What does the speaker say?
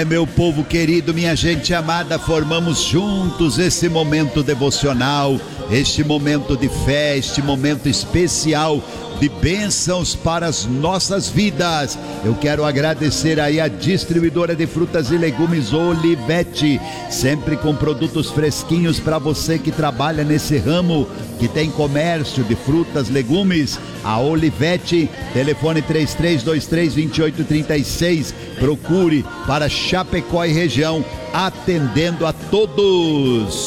Meu povo querido, minha gente amada, formamos juntos esse momento devocional, este momento de fé, este momento especial de bênçãos para as nossas vidas. Eu quero agradecer aí a distribuidora de frutas e legumes Olivete, sempre com produtos fresquinhos para você que trabalha nesse ramo, que tem comércio de frutas, legumes. A Olivete, telefone 3323-2836, procure para Chapecó e região, atendendo a todos.